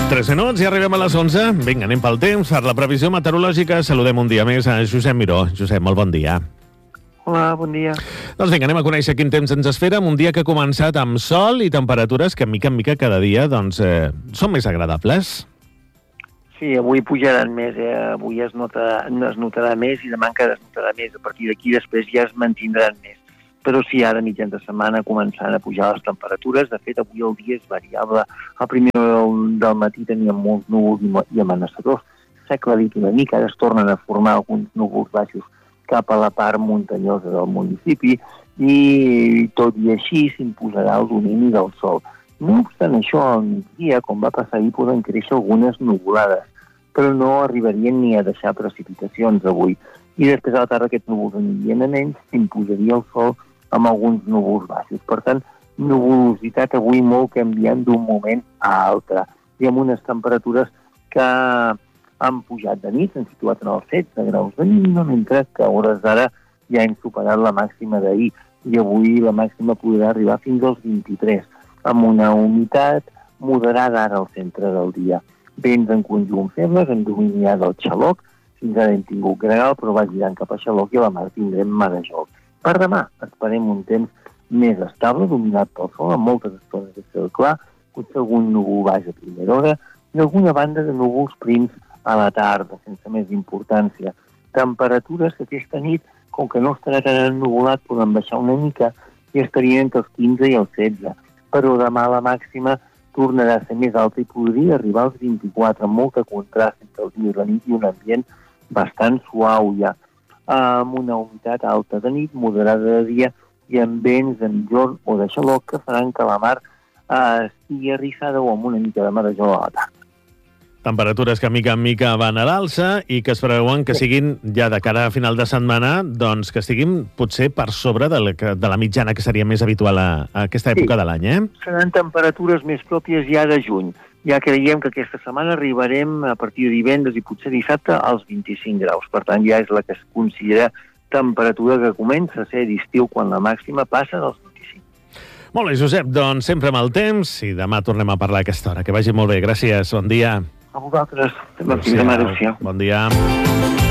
3 minuts i arribem a les 11. Vinga, anem pel temps. Per la previsió meteorològica saludem un dia més a Josep Miró. Josep, molt bon dia. Hola, bon dia. Doncs vinga, anem a conèixer quin temps ens espera. Un dia que ha començat amb sol i temperatures que, mica en mica, cada dia són més agradables. Sí, avui pujaran més, avui es notarà més i demà encara es notarà més. A partir d'aquí després ja es mantindran més. Però sí, ara mitjan de setmana començant a pujar les temperatures. De fet, avui el dia és variable. A primera hora del matí teníem molts núvols i amenaçadors. S'ha aclarit una mica, ara es tornen a formar alguns núvols baixos cap a la part muntanyosa del municipi i tot i així s'imposarà el domini del sol. No obstant això, al migdia, com va passar ahir, poden créixer algunes nuvolades, però no arribarien ni a deixar precipitacions avui. I després a la tarda aquests núvols anirien a menys, s'imposaria el sol amb alguns núvols baixos. Per tant, nuvolositat avui molt canviant d'un moment a altre. I amb unes temperatures que han pujat de nit, s'han situat en els 16 graus de nit, mentre que a hores d'ara ja hem superat la màxima d'ahir. I avui la màxima podrà arribar fins als 23, amb una humitat moderada ara al centre del dia. Vents en conjunt febles, en domini del xaloc, fins ara hem tingut gregal, però va girant cap a xaloc i a la mar tindrem marejol. Per demà esperem un temps més estable, dominat pel sol, amb moltes estones de cel clar, potser algun núvol baix a primera hora i alguna banda de núvols prims a la tarda, sense més importància. Temperatures que aquesta nit, com que no estarà tan ennuvolat, poden baixar una mica i estarien entre els 15 i els 16. Però demà la màxima tornarà a ser més alta i podria arribar als 24, amb molta contrast entre el dia i la nit i un ambient bastant suau ja, amb una humitat alta de nit, moderada de dia i amb vents de mitjorn o de xaloc que faran que la mar estigui arrissada o amb una mica de marejol a la tarda. Temperatures que mica en mica van a l'alça i que es preveuen que siguin ja de cara a final de setmana, doncs que estiguin potser per sobre de la mitjana que seria més habitual a aquesta època de l'any, eh? Seran temperatures més pròpies ja de juny. Ja creiem que aquesta setmana arribarem a partir de divendres i potser dissabte als 25 graus. Per tant, ja és la que es considera temperatura que comença a ser d'estiu quan la màxima passa dels 25. Molt bé, Josep, doncs sempre amb el temps i demà tornem a parlar a aquesta hora. Que vagi molt bé, gràcies, bon dia. A vosaltres. Adéu-siau. Bon dia.